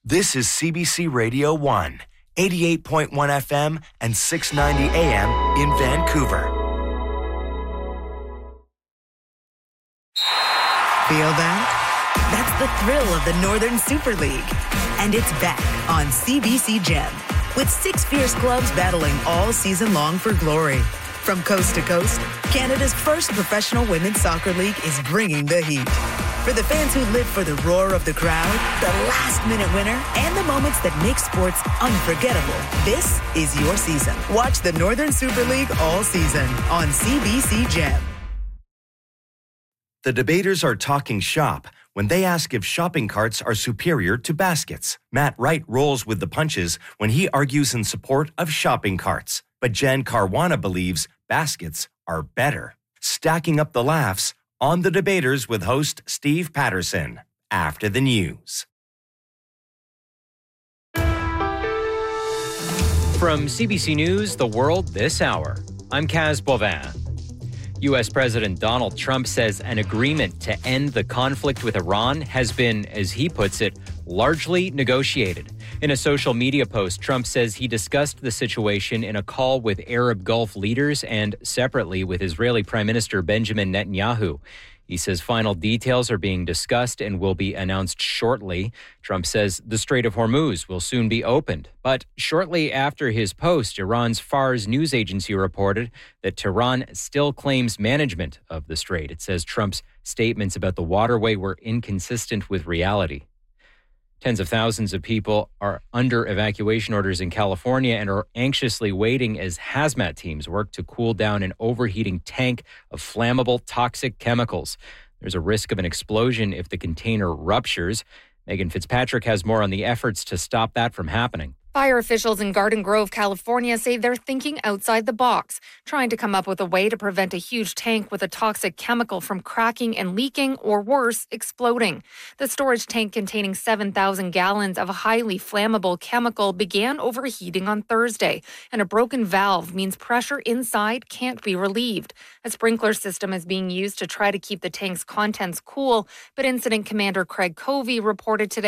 This is CBC Radio 1, 88.1 FM and 690 AM in Vancouver. Feel that? That's the thrill of the Northern Super League. And it's back on CBC Gem, with 6 fierce clubs battling all season long for glory. From coast to coast, Canada's first professional women's soccer league is bringing the heat. For the fans who live for the roar of the crowd, the last-minute winner, and the moments that make sports unforgettable, this is your season. Watch the Northern Super League all season on CBC Gem. The debaters are talking shop when they ask if shopping carts are superior to baskets. Matt Wright rolls with the punches when he argues in support of shopping carts. But Jen Caruana believes baskets are better. Stacking up the laughs on The Debaters with host Steve Patterson after the news. From CBC News, The World This Hour, I'm Kaz Bovin. U.S. President Donald Trump says an agreement to end the conflict with Iran has been, as he puts it, largely negotiated. In a social media post, Trump says he discussed the situation in a call with Arab Gulf leaders and separately with Israeli Prime Minister Benjamin Netanyahu. He says final details are being discussed and will be announced shortly. Trump says the Strait of Hormuz will soon be opened. But shortly after his post, Iran's Fars news agency reported that Tehran still claims management of the strait. It says Trump's statements about the waterway were inconsistent with reality. Tens of thousands of people are under evacuation orders in California and are anxiously waiting as hazmat teams work to cool down an overheating tank of flammable toxic chemicals. There's a risk of an explosion if the container ruptures. Megan Fitzpatrick has more on the efforts to stop that from happening. Fire officials in Garden Grove, California say they're thinking outside the box, trying to come up with a way to prevent a huge tank with a toxic chemical from cracking and leaking, or worse, exploding. The storage tank containing 7,000 gallons of highly flammable chemical began overheating on Thursday, and a broken valve means pressure inside can't be relieved. A sprinkler system is being used to try to keep the tank's contents cool, but Incident Commander Craig Covey reported today